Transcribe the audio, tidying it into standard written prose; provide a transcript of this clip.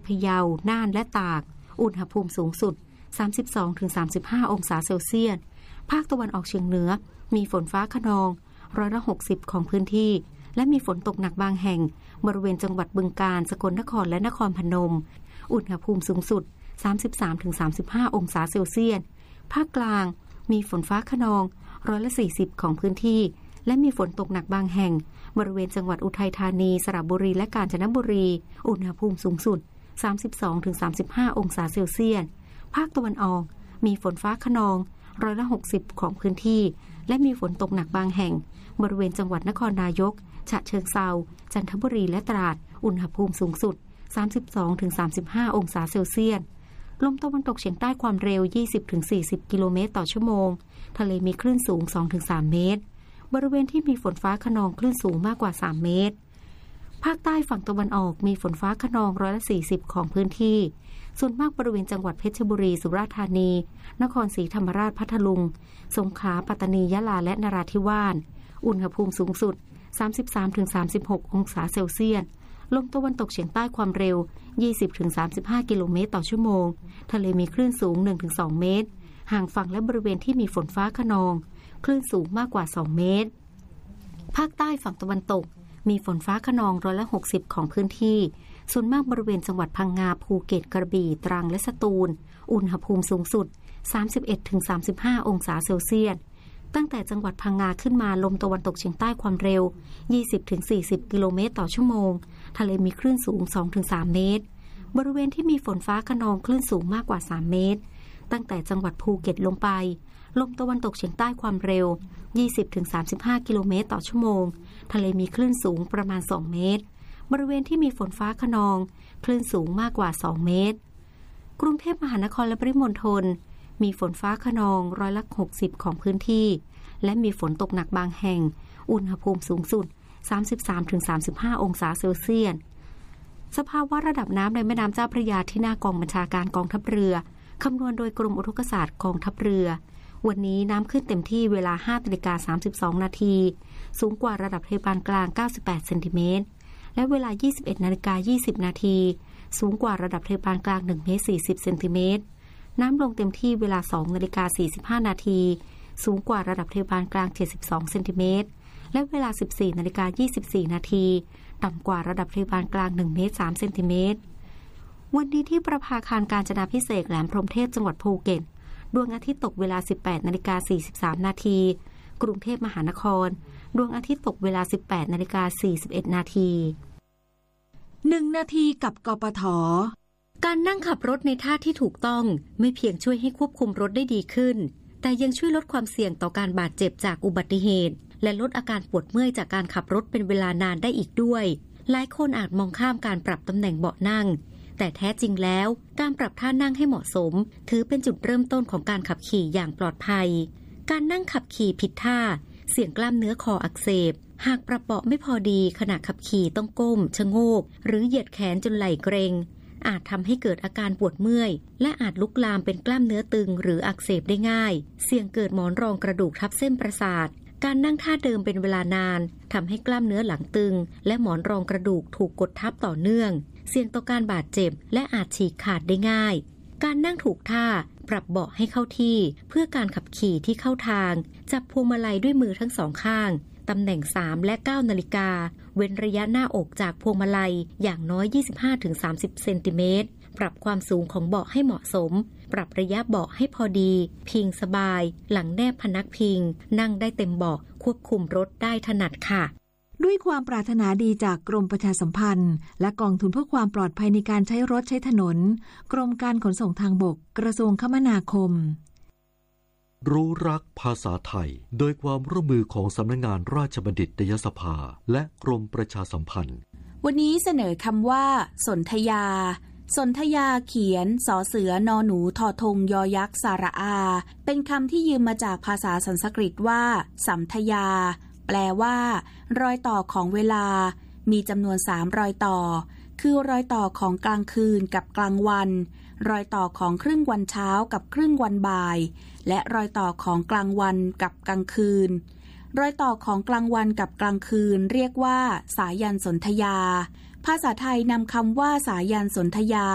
พะเยาน่านและตากอุณหภูมิสูงสุด 32-35 องศาเซลเซียสภาคตะวันออกเฉียงเหนือมีฝนฟ้าคะนอง60%ของพื้นที่และมีฝนตกหนักบางแห่งบริเวณจังหวัดบึงกาฬสกลนครและนครพนมอุณหภูมิสูงสุด 33-35 องศาเซลเซียสภาคกลางมีฝนฟ้าคะนอง40%ของพื้นที่และมีฝนตกหนักบางแห่งบริเวณจังหวัดอุทัยธานีสระบุรีและกาญจนบุรีอุณหภูมิสูงสุด 32-35 องศาเซลเซียสภาคตะวันออกมีฝนฟ้าคะนอง60%ของพื้นที่และมีฝนตกหนักบางแห่งบริเวณจังหวัดนครนายกฉะเชิงเทราจันทบุรีและตราดอุณหภูมิสูงสุด 32-35 องศาเซลเซียสลมตะวันตกเฉียงใต้ความเร็ว 20-40 กิโลเมตรต่อชั่วโมงทะเลมีคลื่นสูง 2-3 เมตรบริเวณที่มีฝนฟ้าคะนองคลื่นสูงมากกว่า3เมตรภาคใต้ฝั่งตะวันออกมีฝนฟ้าคะนอง40%ของพื้นที่ส่วนมากบริเวณจังหวัดเพชรบุรีสุราษฎร์ธานีนครศรีธรรมราชพัทลุงสงขลาปัตตานียะลาและนราธิวาสอุณหภูมิสูงสุด 33-36 องศาเซลเซียสลมตะวันตกเฉียงใต้ความเร็ว 20-35 กิโลเมตรต่อชั่วโมงทะเลมีคลื่นสูง 1-2 เมตรห่างฝั่งและบริเวณที่มีฝนฟ้าคะนองคลื่นสูงมากกว่า2เมตรภาคใต้ฝั่งตะวันตกมีฝนฟ้าคะนอง60%ของพื้นที่ส่วนมากบริเวณจังหวัดพังงาภูเก็ตกระบี่ตรังและสตูลอุณหภูมิสูงสุด 31-35 องศาเซลเซียสตั้งแต่จังหวัดพังงาขึ้นมาลมตะวันตกเฉียงใต้ความเร็ว 20-40 กิโลเมตรต่อชั่วโมงทะเลมีคลื่นสูง 2-3 เมตรบริเวณที่มีฝนฟ้าคะนองคลื่นสูงมากกว่า3เมตรตั้งแต่จังหวัดภูเก็ตลงไปลมตะวันตกเฉียงใต้ความเร็ว 20-35 กิโลเมตรต่อชั่วโมงทะเลมีคลื่นสูงประมาณ2เมตรบริเวณที่มีฝนฟ้าคะนองคลื่นสูงมากกว่า2เมตรกรุงเทพมหานครและปริมณฑลมีฝนฟ้าคะนอง60%ของพื้นที่และมีฝนตกหนักบางแห่งอุณหภูมิสูงสุด 33-35 องศาเซลเซียสสภาวะระดับน้ำในแม่น้ำเจ้าพระยาที่หน้ากองบัญชาการกองทัพเรือคำนวณโดยกรมอุทกศาสตร์กองทัพเรือวันนี้น้ำขึ้นเต็มที่เวลา 5:32 นาทีสูงกว่าระดับทะเลปานกลาง98เซนติเมตรและเวลา 21:20 นาทีสูงกว่าระดับทะเลปานกลาง1เมตร40เซนติเมตรน้ำลงเต็มที่เวลา 2:45 นาทีสูงกว่าระดับทะเลปานกลาง72เซนติเมตรและเวลา 14:24 นาทีต่ำกว่าระดับทะเลปานกลาง1เมตร3เซนติเมตรวันนี้ที่ประภาคารกาญจนาภิเษกแหลมพรหมเทพจังหวัดภูเก็ตดวงอาทิตย์ตกเวลา 18:43 นาทีกรุงเทพมหานครดวงอาทิตย์ตกเวลา 18:41 นาที 1 นาทีกับกปท. การนั่งขับรถในท่าที่ถูกต้องไม่เพียงช่วยให้ควบคุมรถได้ดีขึ้นแต่ยังช่วยลดความเสี่ยงต่อการบาดเจ็บจากอุบัติเหตุและลดอาการปวดเมื่อยจากการขับรถเป็นเวลานานได้อีกด้วยหลายคนอาจมองข้ามการปรับตำแหน่งเบาะนั่งแต่แท้จริงแล้วการปรับท่านั่งให้เหมาะสมถือเป็นจุดเริ่มต้นของการขับขี่อย่างปลอดภัยการนั่งขับขี่ผิดท่าเสี่ยงกล้ามเนื้อคออักเสบหากปรับเบาะไม่พอดีขณะขับขี่ต้องก้มชะโงกหรือเหยียดแขนจนไหล่เกร็งอาจทำให้เกิดอาการปวดเมื่อยและอาจลุกลามเป็นกล้ามเนื้อตึงหรืออักเสบได้ง่ายเสี่ยงเกิดหมอนรองกระดูกทับเส้นประสาทการนั่งท่าเดิมเป็นเวลานานทำให้กล้ามเนื้อหลังตึงและหมอนรองกระดูกถูกกดทับต่อเนื่องเสี่ยงต่อการบาดเจ็บและอาจฉีกขาดได้ง่ายการนั่งถูกท่าปรับเบาะให้เข้าที่เพื่อการขับขี่ที่เข้าทางจับพวงมาลัยด้วยมือทั้งสองข้างตำแหน่ง3และ9นาฬิกาเว้นระยะหน้าอกจากพวงมาลัยอย่างน้อย 25-30 เซนติเมตรปรับความสูงของเบาะให้เหมาะสมปรับระยะเบาะให้พอดีพิงสบายหลังแนบพนักพิงนั่งได้เต็มเบาะควบคุมรถได้ถนัดค่ะด้วยความปรารถนาดีจากกรมประชาสัมพันธ์และกองทุนเพื่อความปลอดภัยในการใช้รถใช้ถนนกรมการขนส่งทางบกกระทรวงคมนาคมรู้รักภาษาไทยโดยความร่วมมือของสำนักงานราชบัณฑิตยสภาและกรมประชาสัมพันธ์วันนี้เสนอคำว่าสนธยาสนธยาเขียนสอเสือนอหนูทอทงยอยักษ์สระอาเป็นคำที่ยืมมาจากภาษาสันสกฤตว่าสัมธยาแปลว่ารอยต่อของเวลามีจำนวน3รอยต่อคือรอยต่อของกลางคืนกับกลางวันรอยต่อของครึ่งวันเช้ากับครึ่งวันบ่ายและรอยต่อของกลางวันกับกลางคืนรอยต่อของกลางวันกับกลางคืนเรียกว่าสายัญสนธยาภาษาไทยนำคำว่าสายัญสนธยา